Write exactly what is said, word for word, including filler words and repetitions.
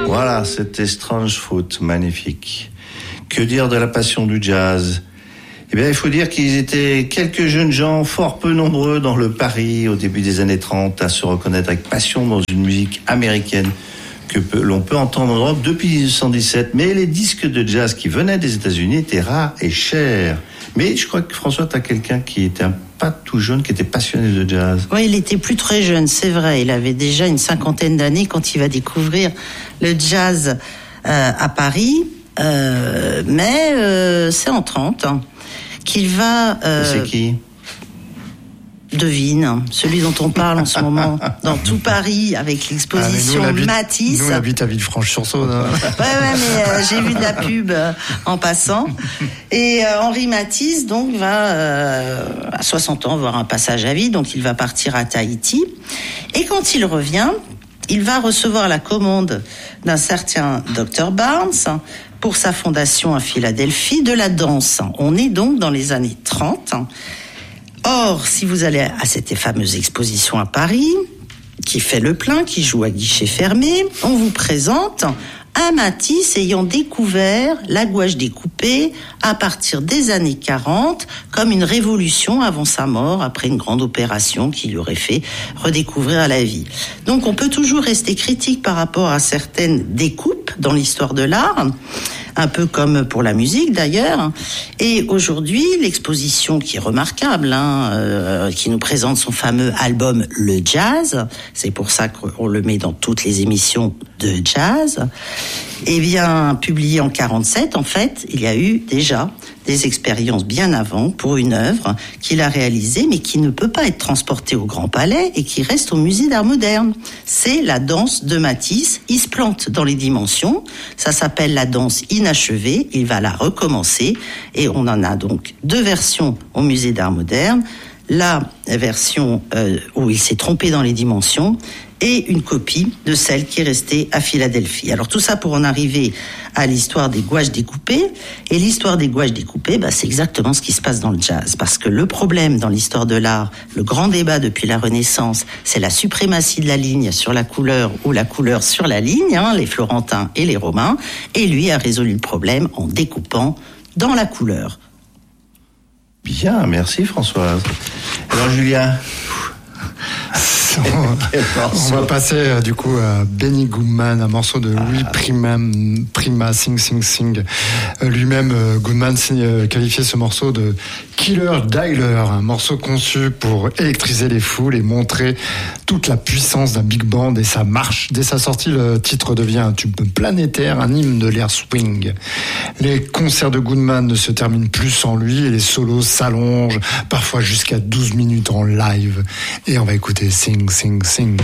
Voilà, c'était Strange Fruit, magnifique. Que dire de la passion du jazz ? Eh bien, il faut dire qu'ils étaient quelques jeunes gens fort peu nombreux dans le Paris au début des années trente à se reconnaître avec passion dans une musique américaine que peut, l'on peut entendre en Europe depuis dix-neuf cent dix-sept. Mais les disques de jazz qui venaient des États-Unis étaient rares et chers. Mais je crois que François, tu as quelqu'un qui était un pas tout jeune, qui était passionné de jazz. Oui, il était plus très jeune, c'est vrai. Il avait déjà une cinquantaine d'années quand il va découvrir le jazz euh, à Paris. Euh, mais euh, c'est en trente hein, qu'il va... Euh, c'est qui ? Devine, celui dont on parle en ce moment dans tout Paris avec l'exposition ah, nous, Matisse. Nous, on habite à Villefranche-sur-Saône. Hein. Ouais, ouais, mais euh, j'ai vu de la pub euh, en passant. Et euh, Henri Matisse, donc, va euh, à soixante ans avoir un passage à vide, donc il va partir à Tahiti. Et quand il revient, il va recevoir la commande d'un certain docteur Barnes pour sa fondation à Philadelphie de la danse. On est donc dans les années trente. Or, si vous allez à cette fameuse exposition à Paris, qui fait le plein, qui joue à guichet fermé, on vous présente un Matisse ayant découvert la gouache découpée à partir des années quarante comme une révolution avant sa mort, après une grande opération qui lui aurait fait redécouvrir la vie. Donc on peut toujours rester critique par rapport à certaines découpes dans l'histoire de l'art, un peu comme pour la musique d'ailleurs. Et aujourd'hui, l'exposition qui est remarquable, hein, euh, qui nous présente son fameux album Le Jazz, c'est pour ça qu'on le met dans toutes les émissions de jazz, eh bien, publié en quarante-sept, en fait, il y a eu déjà des expériences bien avant pour une œuvre qu'il a réalisée, mais qui ne peut pas être transportée au Grand Palais et qui reste au Musée d'Art Moderne. C'est la danse de Matisse. Il se plante dans les dimensions. Ça s'appelle la danse inachevée. Il va la recommencer et on en a donc deux versions au Musée d'Art Moderne. La version euh, où il s'est trompé dans les dimensions et une copie de celle qui est restée à Philadelphie. Alors tout ça pour en arriver à l'histoire des gouaches découpées. Et l'histoire des gouaches découpées, bah, c'est exactement ce qui se passe dans le jazz. Parce que le problème dans l'histoire de l'art, le grand débat depuis la Renaissance, c'est la suprématie de la ligne sur la couleur ou la couleur sur la ligne, hein, les Florentins et les Romains. Et lui a résolu le problème en découpant dans la couleur. Bien, merci Françoise. Alors Julien on va passer euh, du coup à Benny Goodman, un morceau de Louis ah. Prima, Prima, Sing Sing Sing. Euh, lui-même, euh, Goodman euh, qualifiait ce morceau de Killer Dialer, un morceau conçu pour électriser les foules et montrer toute la puissance d'un big band et sa marche. Dès sa sortie, le titre devient un tube planétaire, un hymne de l'ère swing. Les concerts de Goodman ne se terminent plus sans lui et les solos s'allongent, parfois jusqu'à douze minutes en live. Et on va écouter Sing Sing Sing.